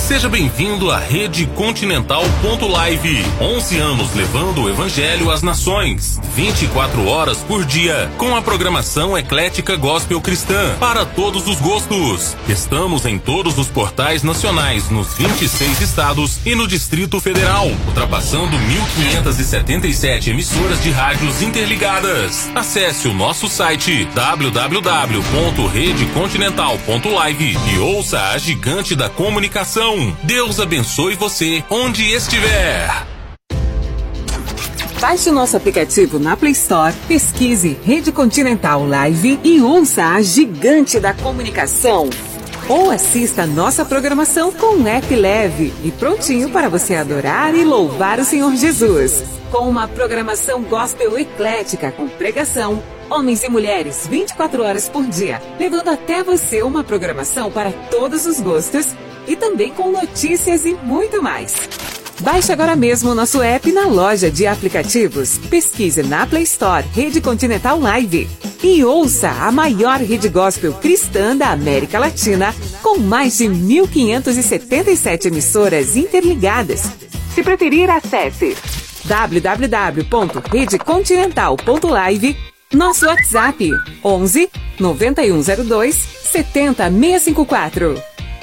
Seja bem-vindo à Rede Continental.live. 11 anos levando o Evangelho às nações. 24 horas por dia, com a programação eclética gospel cristã para todos os gostos. Estamos em todos os portais nacionais, nos 26 estados e no Distrito Federal, ultrapassando 1.577 emissoras de rádios interligadas. Acesse o nosso site www.redecontinental.live e ouça a gigante da comunicação. Deus abençoe você onde estiver. Baixe o nosso aplicativo na Play Store, pesquise Rede Continental Live e ouça a gigante da comunicação. Ou assista a nossa programação com um app leve e prontinho para você adorar e louvar o Senhor Jesus. Com uma programação gospel eclética com pregação, homens e mulheres 24 horas por dia, levando até você uma programação para todos os gostos e também com notícias e muito mais. Baixe agora mesmo o nosso app na loja de aplicativos. Pesquise na Play Store Rede Continental Live e ouça a maior rede gospel cristã da América Latina, com mais de 1.577 emissoras interligadas. Se preferir, acesse www.redecontinental.live, nosso WhatsApp 11 9102 70654.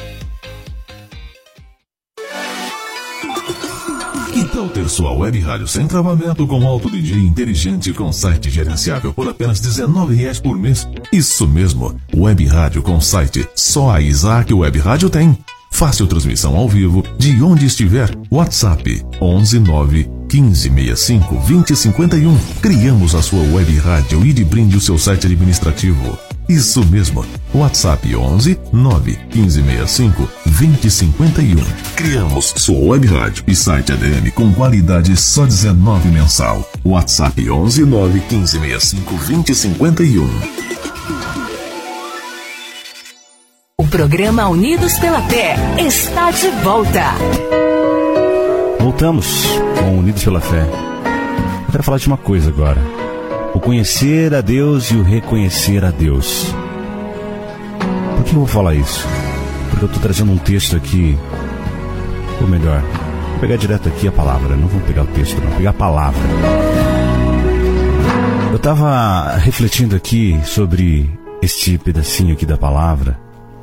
Que tal ter sua web rádio sem travamento, com alto DJ inteligente, com site gerenciável por apenas R$19 por mês? Isso mesmo, web rádio com site. Só a Isaac Web Rádio tem. Fácil transmissão ao vivo de onde estiver. WhatsApp 119 1565 2051. Criamos a sua web rádio e de brinde o seu site administrativo. Isso mesmo, WhatsApp 11 9 1565 2051. Criamos sua web rádio e site ADM com qualidade só R$19 mensal. WhatsApp 11 9 1565 2051. O programa Unidos pela Fé está de volta. Voltamos com Unidos pela Fé. Eu quero falar de uma coisa agora: o conhecer a Deus e o reconhecer a Deus. Por que eu vou falar isso? Porque eu estou trazendo um texto aqui, ou melhor, vou pegar direto aqui a palavra. Não vou pegar o texto, não, vou pegar a palavra. Eu estava refletindo aqui sobre este pedacinho aqui da palavra.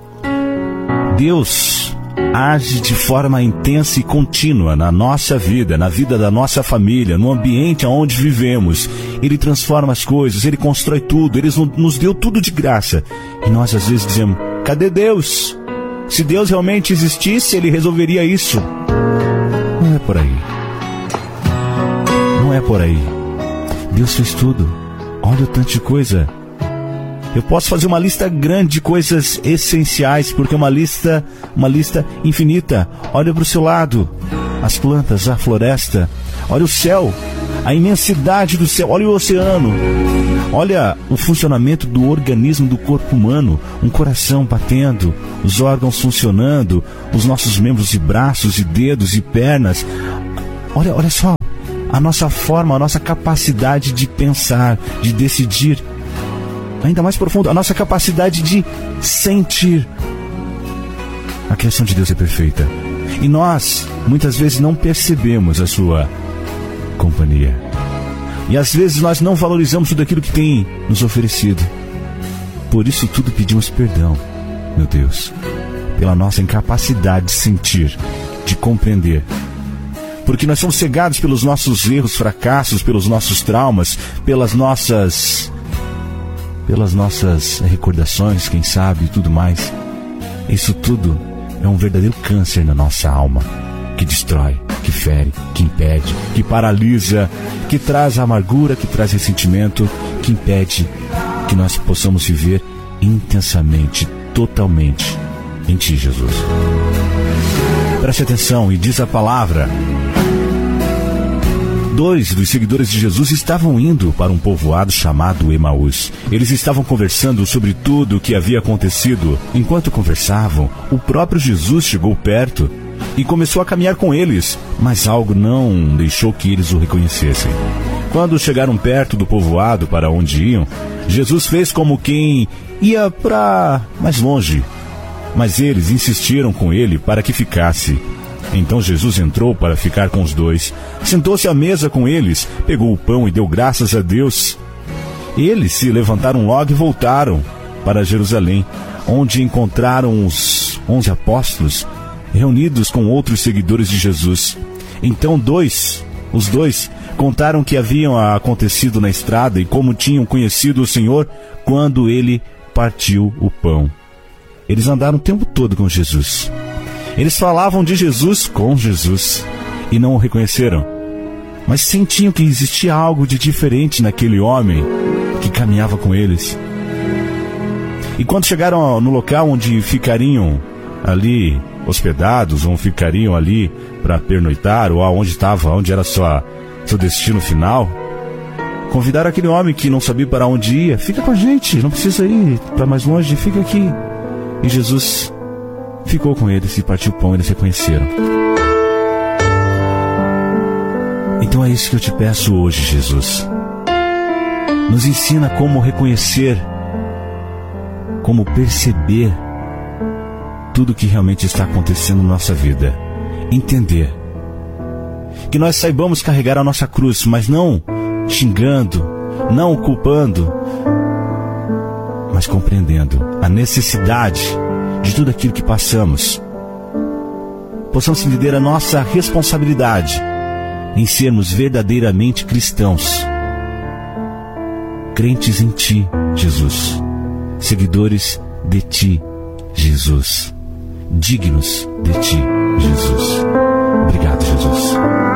Deus age de forma intensa e contínua na nossa vida, na vida da nossa família, no ambiente onde vivemos. Ele transforma as coisas, Ele constrói tudo, Ele nos deu tudo de graça. E nós às vezes dizemos: cadê Deus? Se Deus realmente existisse, Ele resolveria isso. Não é por aí. Não é por aí. Deus fez tudo. Olha o tanto de coisa. Eu posso fazer uma lista grande de coisas essenciais, porque é uma lista infinita. Olha para o seu lado, as plantas, a floresta. Olha o céu, a imensidade do céu. Olha o oceano. Olha o funcionamento do organismo do corpo humano. Um coração batendo, os órgãos funcionando, os nossos membros e braços e dedos e pernas. Olha só a nossa forma, a nossa capacidade de pensar, de decidir. Ainda mais profundo, a nossa capacidade de sentir. A criação de Deus é perfeita. E nós, muitas vezes, não percebemos a sua companhia. E às vezes nós não valorizamos tudo aquilo que tem nos oferecido. Por isso tudo pedimos perdão, meu Deus, pela nossa incapacidade de sentir, de compreender. Porque nós somos cegados pelos nossos erros, fracassos, pelos nossos traumas, pelas nossas recordações, quem sabe, e tudo mais. Isso tudo é um verdadeiro câncer na nossa alma, que destrói, que fere, que impede, que paralisa, que traz amargura, que traz ressentimento, que impede que nós possamos viver intensamente, totalmente em Ti, Jesus. Preste atenção, e diz a palavra: 2 dos seguidores de Jesus estavam indo para um povoado chamado Emaús. Eles estavam conversando sobre tudo o que havia acontecido. Enquanto conversavam, o próprio Jesus chegou perto e começou a caminhar com eles, mas algo não deixou que eles o reconhecessem. Quando chegaram perto do povoado para onde iam, Jesus fez como quem ia para mais longe. Mas eles insistiram com ele para que ficasse. Então Jesus entrou para ficar com os dois. Sentou-se à mesa com eles, pegou o pão e deu graças a Deus. Eles se levantaram logo e voltaram para Jerusalém, onde encontraram os 11 apóstolos, reunidos com outros seguidores de Jesus. Então os dois contaram o que haviam acontecido na estrada e como tinham conhecido o Senhor quando ele partiu o pão. Eles andaram o tempo todo com Jesus. Eles falavam de Jesus com Jesus e não o reconheceram, mas sentiam que existia algo de diferente naquele homem que caminhava com eles. E quando chegaram no local onde ficariam ali hospedados, ou ficariam ali para pernoitar, ou onde era seu destino final, convidaram aquele homem que não sabia para onde ia: fica com a gente, não precisa ir para mais longe, fica aqui. E Jesus ficou com eles e partiu o pão, e eles reconheceram. Então é isso que eu te peço hoje, Jesus. Nos ensina como reconhecer, como perceber tudo que realmente está acontecendo na nossa vida. Entender. Que nós saibamos carregar a nossa cruz, mas não xingando, não culpando, mas compreendendo a necessidade de tudo aquilo que passamos. Possamos entender a nossa responsabilidade em sermos verdadeiramente cristãos, crentes em Ti, Jesus, seguidores de Ti, Jesus, dignos de Ti, Jesus. Obrigado, Jesus.